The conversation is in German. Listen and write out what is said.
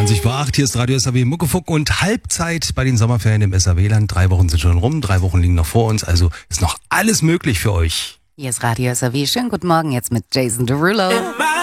20 vor 8, hier ist Radio SAW Muckefuck und Halbzeit bei den Sommerferien im SAW-Land. 3 Wochen sind schon rum, 3 Wochen liegen noch vor uns, also ist noch alles möglich für euch. Hier ist Radio SAW. Schönen guten Morgen jetzt mit Jason Derulo.